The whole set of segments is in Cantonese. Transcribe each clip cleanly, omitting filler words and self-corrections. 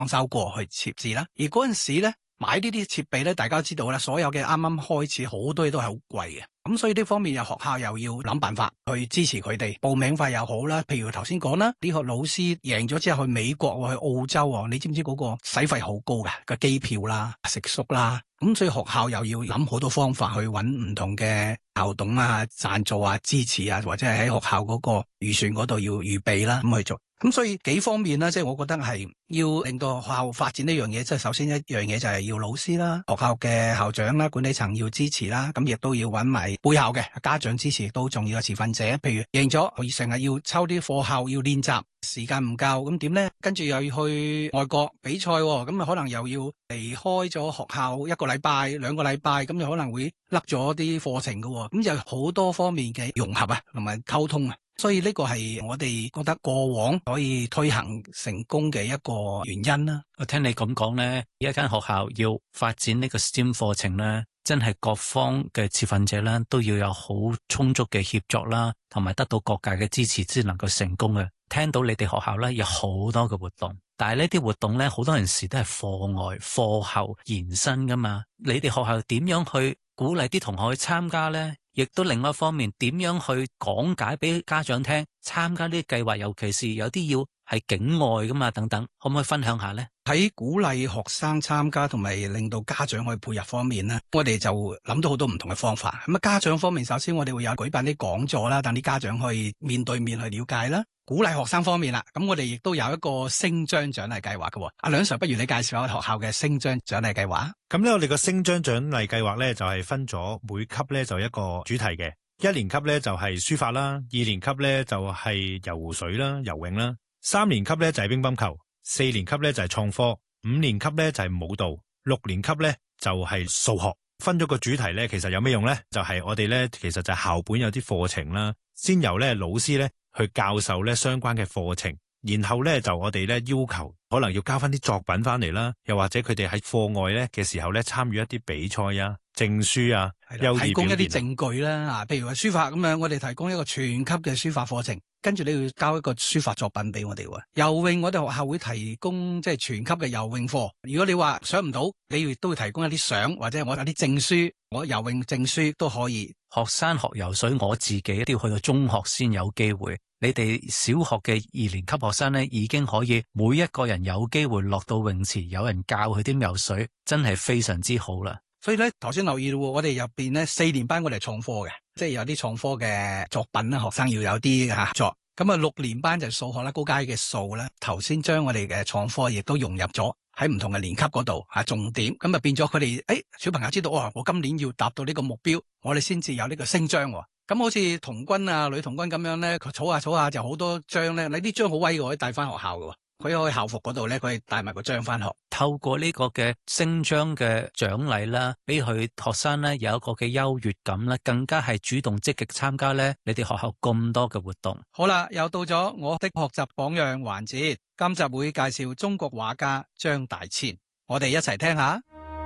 裝修過去設置啦。而嗰陣時咧買呢啲設備咧，大家都知道啦，所有嘅啱啱開始好多嘢都係好貴嘅。咁所以呢方面學校又要諗辦法去支持佢哋，報名費又好啦。譬如頭先講啦，呢個老師贏咗之後去美國去澳洲，你知唔知嗰個使費好高嘅，個機票啦、食宿啦。咁所以學校又要諗好多方法去揾唔同嘅校董啊、贊助啊、支持啊，或者係喺學校嗰個預算嗰度要預備啦，咁去做。咁所以幾方面啦，即係我覺得係要令到學校發展呢樣嘢，即係首先一樣嘢就係要老師啦、學校嘅校長啦、管理層要支持啦，咁亦都要揾埋背後嘅家長支持，亦都好重要嘅持份者。譬如贏咗，我成日要抽啲課後要練習，時間唔夠，咁點呢？跟住又要去外國比賽，咁可能又要離開咗學校1個禮拜、2個禮拜，咁就可能會甩咗啲課程㗎，咁就好多方面嘅融合啊，同埋溝通啊。所以呢個係我哋覺得過往可以推行成功嘅一個原因啦。 我聽你咁講呢，一間學校要發展呢個 STEM 課程呢，真係各方嘅持份者啦，都要有好充足嘅協作啦，同埋得到各界嘅支持先能夠成功嘅。聽到你哋學校呢有好多嘅活動，但係呢啲活動呢，好多陣時都係課外課後延伸噶嘛。你哋學校點樣去鼓勵啲同學去參加呢？亦都另外一方面，點樣去講解俾家長聽參加呢啲計劃，尤其是有啲要係境外噶嘛，等等，可唔可以分享下呢？ 喺鼓勵學生參加同埋令到家長去配合方面呢，我哋就諗到好多唔同嘅方法。咁家長方面，首先我哋會有舉辦啲講座啦，等啲家長可以面對面去了解啦。鼓勵學生方面啦，咁我哋亦都有一個星章獎勵計劃嘅。阿梁 Sir，不如你介紹下學校嘅星章獎勵計劃。 咁咧，我哋個星章獎勵計劃咧就係分咗每級咧就一個主題嘅。1年級咧就係書法啦，2年級咧就係游湖水啦、游泳啦，3年級咧就係乒乓球，4年級咧就係創科，5年級咧就係舞蹈，6年級咧就係數學。分咗個主題咧，其實有咩用咧？就係我哋咧，其實就係校本有啲課程啦，先由咧老師咧去教授咧相關嘅課程，然後咧就我哋咧要求可能要交翻啲作品翻嚟啦，又或者佢哋喺課外咧嘅時候咧參與一啲比賽啊、證書啊， 提供一啲證據啦。譬如話書法咁樣，我哋提供一個全級嘅書法課程，跟住你要交一個書法作品俾我哋。游泳我哋學校會提供即係全級嘅游泳課。如果你話想唔到，你亦都會提供一啲相或者我有啲證書，我游泳證書都可以。 學生學游水，我自己都要去到中學先有機會。你哋小學嘅2年級學生呢，已經可以每一個人有機會落到泳池，有人教佢點游水，真係非常之好啦。 所以咧，頭先留意到我哋入邊呢4年班我哋係創科嘅，即係有啲創科嘅作品啦，學生要有啲作。咁啊6年班就係數學啦，高階嘅數啦。頭先將我哋嘅創科亦都融入咗喺唔同嘅年級嗰度重點，咁啊變咗佢哋小朋友知道我今年要達到呢個目標，我哋先至有呢個星章。咁好似童軍啊、女童軍咁樣咧，佢儲下就好多章咧。你啲章好威嘅，可以帶翻學校嘅。佢可以校服嗰度咧，佢可以帶埋個章翻學。 透過呢個嘅星章嘅獎勵啦，俾佢學生咧有一個嘅優越感啦，更加係主動積極參加咧你哋學校咁多嘅活動。 好啦，又到咗我的學習榜樣環節，今集會介紹中國畫家張大千，我哋一齊聽下。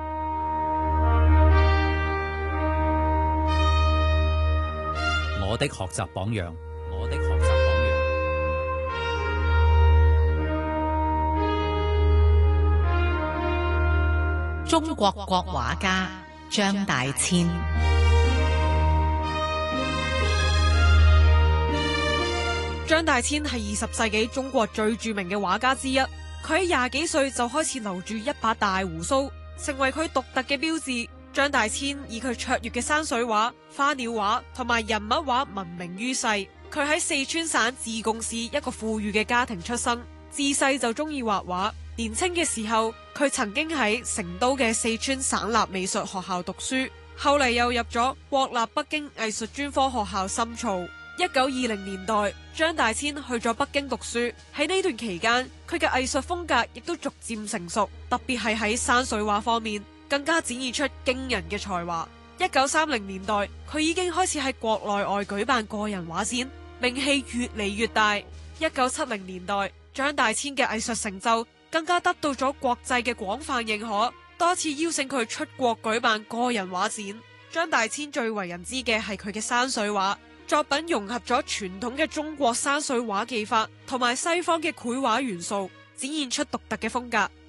我的學習榜樣，我的學習榜樣。中國國畫家張大千。 張大千係20世紀中國最著名嘅畫家之一。佢喺20幾歲就開始留住一把大鬍鬚，成為佢獨特嘅標誌。張大千以佢卓越嘅山水畫、花鳥畫同埋人物畫聞名於世。佢喺四川省自貢市一個富裕嘅家庭出生，自細就中意畫畫。年輕嘅時候，佢曾經喺成都嘅四川省立美術學校讀書，後嚟又入咗國立北京藝術專科學校深造。1920年代，張大千去咗北京讀書。喺呢段期間，佢嘅藝術風格亦都逐漸成熟，特別係喺山水畫方面，更加展現出驚人嘅才華。1930年代，佢已經開始喺國內外舉辦個人畫展，名氣越嚟越大。1970年代，張大千嘅藝術成就更加得到咗國際嘅廣泛認可，多次邀請佢出國舉辦個人畫展。張大千最為人知嘅係佢嘅山水畫作品，融合咗傳統嘅中國山水畫技法同埋西方嘅繪畫元素，展現出獨特嘅風格。